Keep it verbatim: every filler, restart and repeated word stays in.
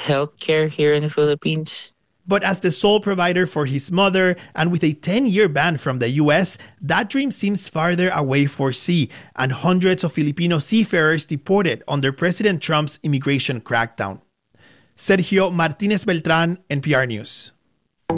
healthcare here in the Philippines. But as the sole provider for his mother and with a ten-year ban from the U S, that dream seems farther away for C, and hundreds of Filipino seafarers deported under President Trump's immigration crackdown. Sergio Martinez Beltran, N P R News.